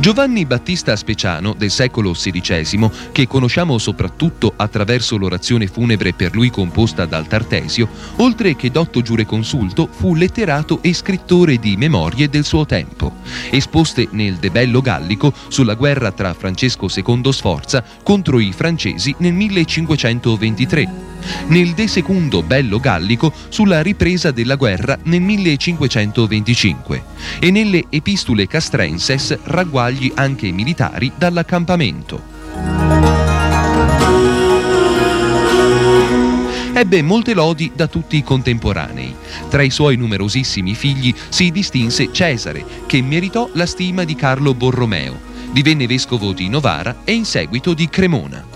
Giovanni Battista Speciano, del secolo XVI, che conosciamo soprattutto attraverso l'orazione funebre per lui composta dal Tartesio, oltre che dotto giureconsulto, fu letterato e scrittore di memorie del suo tempo, esposte nel De Bello Gallico sulla guerra tra Francesco II Sforza contro i francesi nel 1523, nel De Secundo Bello Gallico sulla ripresa della guerra nel 1525 e nelle Epistule Castrenses ragguagli anche militari dall'accampamento. Ebbe molte lodi da tutti i contemporanei. Tra i suoi numerosissimi figli si distinse Cesare, che meritò la stima di Carlo Borromeo. Divenne vescovo di Novara e in seguito di Cremona.